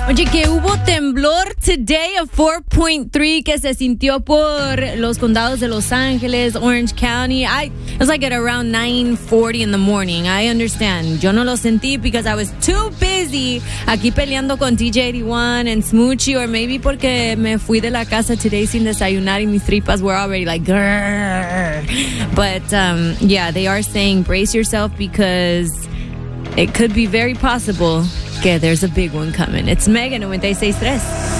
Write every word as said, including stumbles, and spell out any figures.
Oye, que hubo temblor today of four point three que se sintió por los condados de Los Ángeles, Orange County. I, it was like at around nine forty in the morning. I understand. Yo no lo sentí because I was too busy aquí peleando con D J eighty-one and Smoochie, or maybe porque me fui de la casa today sin desayunar y mis tripas were already like, grrr. But um, yeah, they are saying brace yourself because it could be very possible que there's a big one coming. It's Mega ninety-six point three.